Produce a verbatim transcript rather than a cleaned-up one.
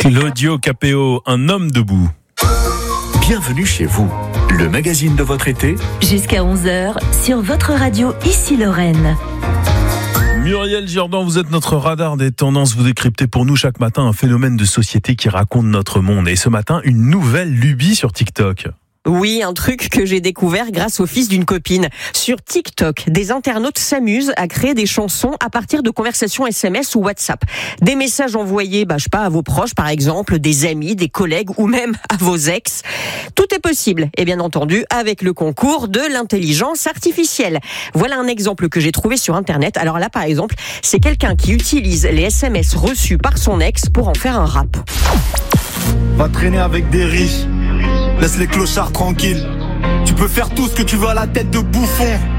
Claudio Capéo, un homme debout. Bienvenue chez vous, le magazine de votre été. Jusqu'à onze heures, sur votre radio, ici Lorraine. Muriel Jourdan, vous êtes notre radar des tendances. Vous décryptez pour nous chaque matin un phénomène de société qui raconte notre monde. Et ce matin, une nouvelle lubie sur TikTok. Oui, un truc que j'ai découvert grâce au fils d'une copine. Sur TikTok, des internautes s'amusent à créer des chansons à partir de conversations S M S ou WhatsApp. Des messages envoyés, bah, je sais pas, à vos proches par exemple, des amis, des collègues ou même à vos ex. Tout est possible, et bien entendu avec le concours de l'intelligence artificielle. Voilà un exemple que j'ai trouvé sur Internet. Alors là, par exemple, c'est quelqu'un qui utilise les S M S reçus par son ex pour en faire un rap. Va traîner avec des riches, laisse les clochards tranquilles. Tu peux faire tout ce que tu veux à la tête de bouffon.